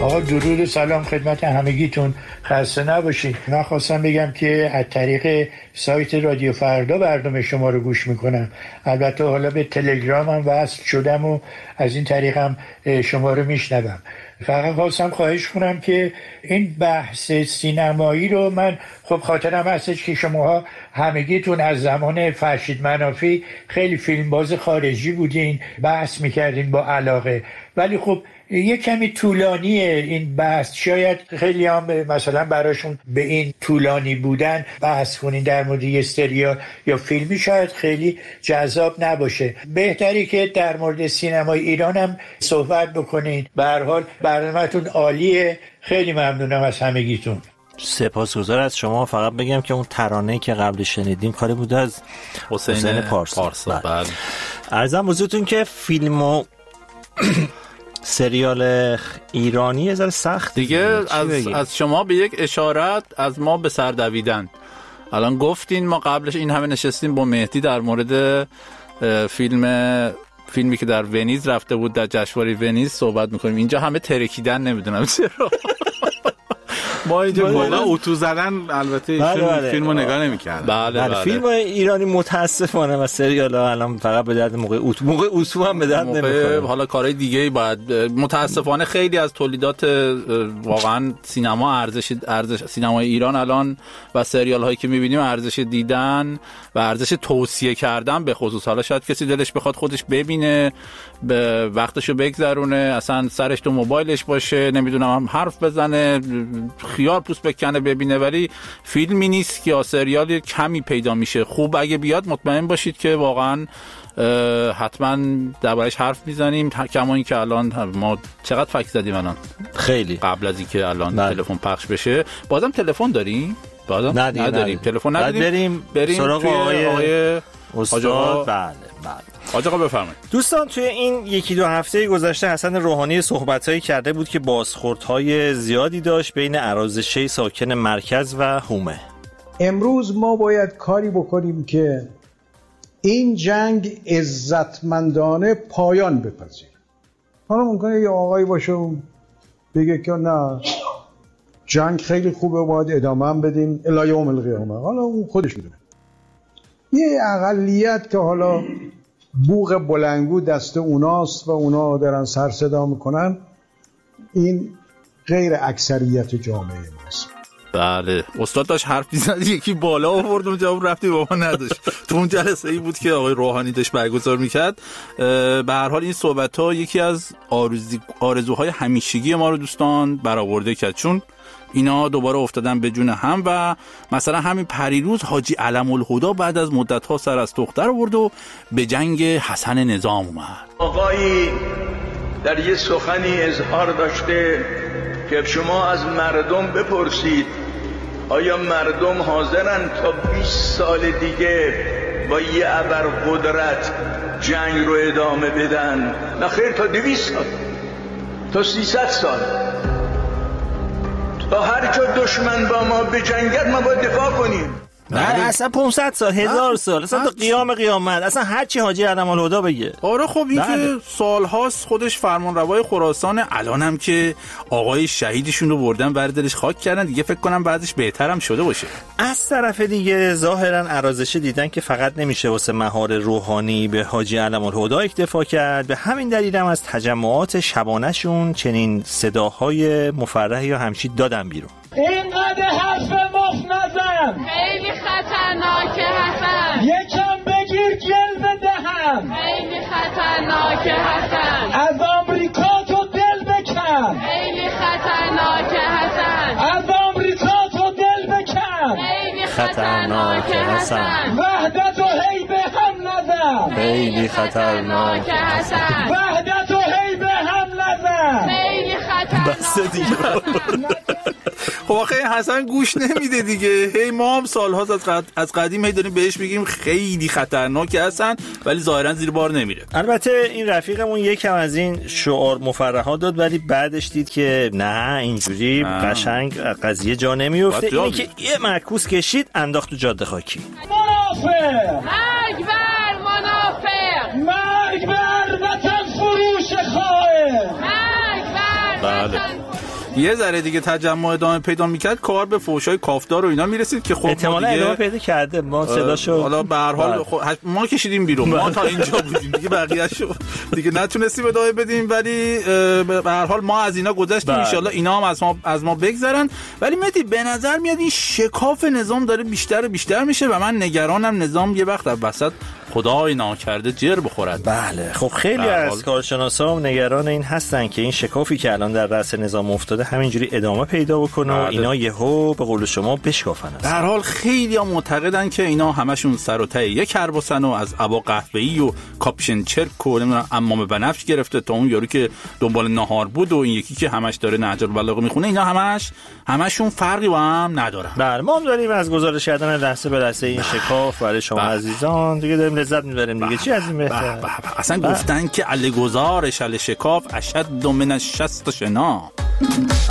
آقا درود و سلام خدمت همگیتون، خسته نباشید. من خواستم بگم که از طریق سایت رادیو فردا برنامه شما رو گوش میکنم. البته حالا به تلگرامم وصل شدم و از این طریقم شما رو میشنوم. فقط خواستم خواهش کنم که این بحث سینمایی رو من خب خاطرم هستش که شماها همگیتون از زمان فرشید منافی خیلی فیلمباز خارجی بودین، بحث میکردین با علاقه، ولی خب یه کمی طولانیه این بحث. شاید خیلی هم مثلا براشون به این طولانی بودن بحث کنین در مورد یه سریال یا فیلمی شاید خیلی جذاب نباشه. بهتری که در مورد سینمای ایران هم صحبت بکنین. به هر حال برنامه‌تون عالیه. خیلی ممنونم از همگیتون. سپاسگزار از شما. فقط بگم که اون ترانه‌ای که قبل شنیدیم کاری بود از حسین پارسا. عرضم حضورتون که فیلم و سریال ایرانی یه ذره سخت دیگه. از شما به یک اشارت، از ما به سر دویدن. الان گفتین، ما قبلش این همه نشستیم با مهدی در مورد فیلمی که در ونیز رفته بود، در جشنواره ونیز صحبت میکنیم. اینجا همه ترکیدن، نمیدونم چرا. ما اینجا بالا اتو زدن. البته ایشون فیلمو نگاه نمی‌کردن. بله. فیلم ایرانی متاسفانه و سریال‌ها الان فقط به درد موقع اتو هم به درد نمی‌خوره. حالا کارهای دیگه‌ای باید. متاسفانه خیلی از تولیدات واقعا ارزش سینمای ایران الان و سریال‌هایی که می‌بینیم ارزش دیدن و ارزش توصیه کردن به خصوص. حالا شاید کسی دلش بخواد خودش ببینه، به وقتشو بگذرونه، اصلا سرش تو موبایلش باشه، نمیدونم حرف بزنه، خیار پوست بکنه ببینه، ولی فیلمی نیست که یا سریال کمی پیدا میشه. خوب اگه بیاد مطمئن باشید که واقعا حتما دربارش حرف میزنیم. کما این که الان ما چقدر فکر زدیم الان، خیلی قبل از اینکه الان تلفن پخش بشه. بازم تلفن داریم؟ نداریم. تلفن نداریم. بریم سراغ آقای استاد. بله. حاج آقا بفرمایید. دوستان، توی این یکی دو هفته گذشته حسن روحانی صحبتایی کرده بود که بازخوردهای زیادی داشت بین ارازشه ساکن مرکز و هومه. امروز ما باید کاری بکنیم که این جنگ عزتمندانه پایان بپذیره. حالا ممکنه یه آقایی باشه و بگه که نه جنگ خیلی خوبه، باید ادامه هم بدیم الی یوم القیامه. حالا اون خودش میدونه. یه اقلیت که حالا بوق بلنگو دست اوناست و اونا دارن سر صدا میکنن، این غیر اکثریت جامعه ماست. بله. استاد داشت حرف می‌زد، یکی بالا آورد و جواب رفتی با ما نداشت. تو اون جلسه ای بود که آقای روحانی داشت برگزار میکرد. به هر حال این صحبت‌ها یکی از آرزوهای همیشگی ما رو دوستان برآورده کرد، چون اینا دوباره افتادن به جون هم. و مثلا همین پریروز حاجی علم الهدا بعد از مدت‌ها سر از تختر آورد و به جنگ حسن نظام اومد. آقایی در یه سخنی اظهار داشته که شما از مردم بپرسید آیا مردم حاضرن تا 20 سال دیگه با یه ابرقدرت جنگ رو ادامه بدن؟ نه خیر، تا 200 سال، تا 300 سال، تا هر جا دشمن با ما بجنگد ما باید دفاع کنیم. نه اصلا 500 سال، 1000 سال، اصلا تا قیامت، اصلا هر چی حاجی علم الهدا بگه. آره خب این که سالهاست خودش فرمانروای خراسان، الانم که آقای شهیدشون رو بردن بر دلش خاک کردن، دیگه فکر کنم بعدش بهترم شده باشه. از طرف دیگه ظاهرا ارازشه دیدن که فقط نمیشه واسه مهار روحانی به حاجی علم الهدا اکتفا کرد. به همین دلیل هم از تجمعات شبانه‌شون چنین صداهای مفرحی یا همچی دادن بیرون. اینقدر حرف مفت نزن، خیلی خطرناکه حسن، یکم بگیر جلوه دهم، خیلی خطرناکه حسن، از آمریکا تو دل بکن، خیلی خطرناکه حسن، از آمریکا تو دل بکن، خیلی خطرناکه حسن، وحدت و هی به هم نزن، خیلی خطرناکه حسن، وحدت و هی به هم نزن، خیلی خطرناکه. بس دیگه. خب آخه حسن گوش نمیده دیگه. هی ما هم سال‌هاست از قدیم هی داریم بهش بگیم خیلی خطرناکه حسن، ولی ظاهرا زیر بار نمیره. البته این رفیقمون یکم از این شعار مفرحات داد، ولی بعدش دید که نه اینجوری قشنگ قضیه جا نمیفته. اینی که یه معکوس کشید انداخت تو جاده خاکی. منافق، مرگ بر منافق، مرگ بر وطن فروش خائن، مرگ بر بله. یه ذره دیگه تجمع ادامه پیدا میکرد کار به فحشای کافدار و اینا میرسید که خب احتمالاً ادامه پیدا کرده. ما صداشو حالا به هر حال ما کشیدیم بیرون، ما تا اینجا بودیم دیگه، بقیه‌شو دیگه نتونستیم ادامه بدیم، ولی به هر حال ما از اینا گذشتیم. ان شاءالله اینا هم از ما بگذرن. ولی مهدی به نظر میاد این شکاف نظام داره بیشتر و بیشتر میشه و من نگرانم نظام یه وقت وسط خدای ناکرده جر بخورد. بله خب خیلی از کارشناسا نگران این هستن که این شکافی که الان در رأس نظام افتاده همینجوری ادامه پیدا بکنه و اینا یهو به قول شما بشکافن. در حال خیلی‌ها معتقدن که اینا همشون سر و ته یک کربسن و از عبا قهوه‌ای و کاپشن چرک و نمیدونم عمامه بنفش گرفته تا اون یارو که دنبال ناهار بود و این یکی که همش داره نهج البلاغه میخونه، اینا همشون فرقی با هم ندارن. بله ما هم داریم از گزارش کردن لحظه به لحظه این شکاف برای شما عزیزان دیگه داریم لذت میبریم دیگه. چی از این بهتر؟ اصلا گفتن که علی گزارش علی شکاف اشد من 60 شنا.